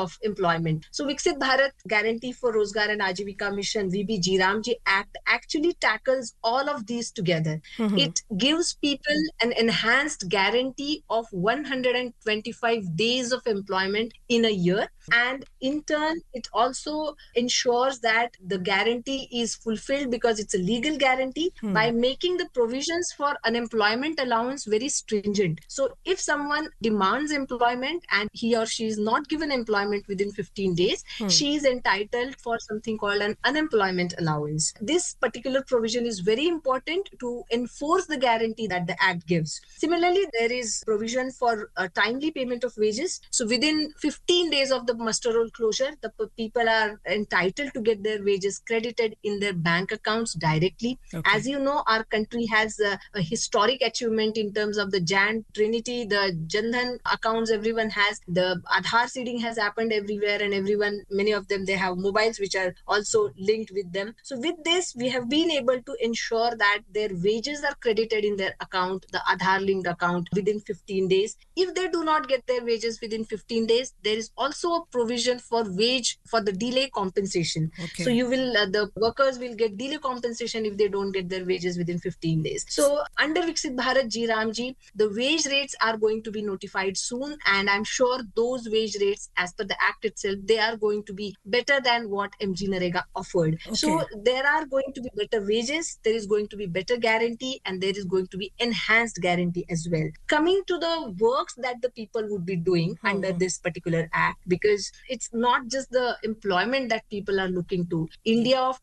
of employment. So Viksit Bharat Guarantee for Rozgar and Ajivika Mission, VBG Ramji Act, actually tackles all of these together. It gives people an enhanced guarantee of 125 days of employment in a year. And in turn, it also ensures that the guarantee is fulfilled because it's a legal guarantee by making the provisions for unemployment allowance very stringent. So if someone demands employment and he or she is not given employment within 15 days, she is entitled for something called an unemployment allowance. This particular provision is very important to enforce the guarantee that the Act gives. Similarly, there is provision for a timely payment of wages. So within 15 days of the muster roll closure, the people are entitled to get their wages credited in their bank accounts directly. As you know, our country has a historic achievement in terms of the Jan Trinity, the Jan Dhan accounts everyone has, the Aadhaar seeding has happened everywhere, and everyone, many of them, they have mobiles which are also linked with them. So with this, we have been able to ensure that their wages are credited in their account, the Aadhaar linked account, within 15 days. If they do not get their wages within 15 days, there is also a provision for wage for the delay compensation. So you will, the workers will get delay compensation if they don't get their wages within 15 days. So under Viksit Bharat Ji Ramji, the wage rates are going to be notified soon, and I'm sure those wage rates, as per the Act itself, they are going to be better than what MG Narega offered. So there are going to be better wages, there is going to be better guarantee, and there is going to be enhanced guarantee as well. Coming to the works that the people would be doing under this particular Act, because it's not just the employment that people are looking to. India of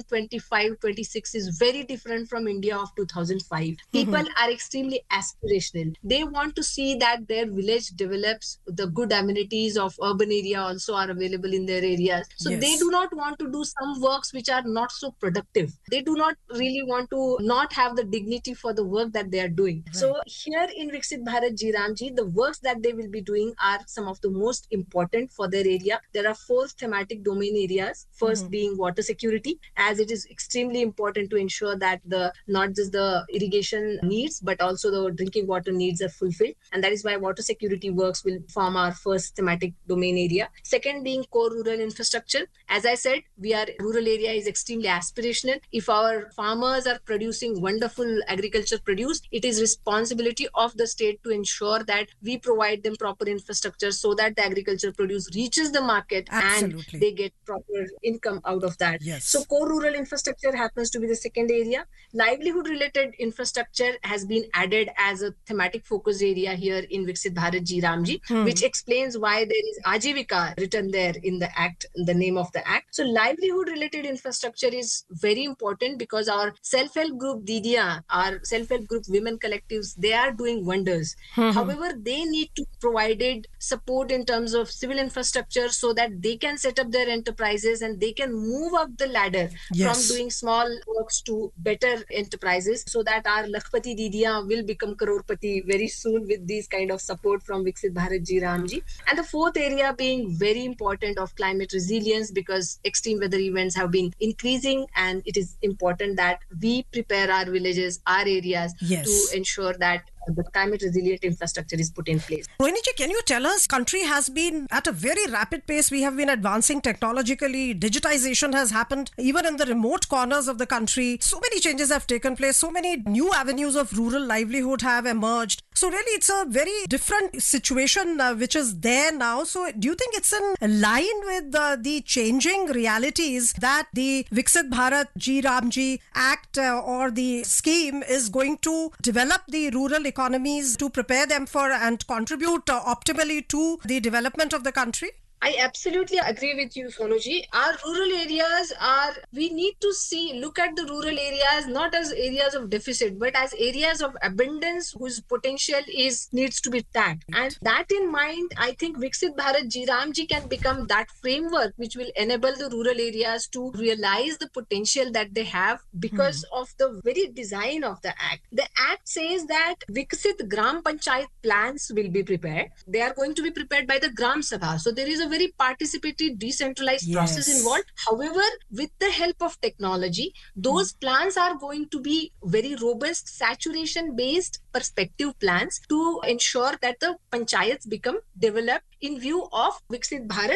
2025-26 is very different from India of 2005. People are extremely aspirational. They want to see that their village develops, the good amenities of urban area also are available in their areas. So they do not want to do some works which are not so productive. They do not really want to not have the dignity for the work that they are doing. So here in Viksit Bharat Ji Ramji, the works that they will be doing are some of the most important for their area. There are 4 thematic domain areas. First being water security, as it is extremely important to ensure that not just the irrigation needs, but also the drinking water needs are fulfilled. And that is why water security works will form our first thematic domain area. Second being core rural infrastructure. As I said, rural area is extremely aspirational. If our farmers are producing wonderful agriculture produce, it is responsibility of the state to ensure that we provide them proper infrastructure so that the agriculture produce reaches the market and they get proper income out of that. So core rural infrastructure happens to be the second area. Livelihood related infrastructure has been added as a thematic focus area here in Viksit Bharat Ji Ramji, which explains why there is Ajivika written there in the Act, the name of the Act. So livelihood related infrastructure is very important because our self-help group Didiya, our self-help group women collectives, they are doing wonders. However, they need to provide support in terms of civil infrastructure so that they can set up their enterprises and they can move up the ladder from doing small works to better enterprises, so that our Lakhpati Didiya will become Crorepati very soon with these kind of support from Viksit Bharat Ji Ramji. And the fourth area being very important of climate resilience, because extreme weather events have been increasing, and it is important that we prepare our villages, our areas to ensure that the climate resilient infrastructure is put in place. Rohini ji, can you tell us, country has been at a very rapid pace. We have been advancing technologically. Digitization has happened even in the remote corners of the country. So many changes have taken place. So many new avenues of rural livelihood have emerged. So really, it's a very different situation which is there now. So do you think it's in line with the changing realities that the Viksit Bharat Ji Ramji Act or the scheme is going to develop the rural economies to prepare them for and contribute optimally to the development of the country? I absolutely agree with you, Sonuji. Our rural areas we need to look at the rural areas not as areas of deficit, but as areas of abundance whose potential needs to be tapped. And that in mind, I think Viksit Bharat Ji Ramji can become that framework which will enable the rural areas to realize the potential that they have because of the very design of the Act. The Act says that Viksit Gram Panchayat plans will be prepared. They are going to be prepared by the Gram Sabha. So there is a very participatory, decentralized process involved. However, with the help of technology, those plans are going to be very robust, saturation-based perspective plans to ensure that the panchayats become developed in view of Viksit Bharat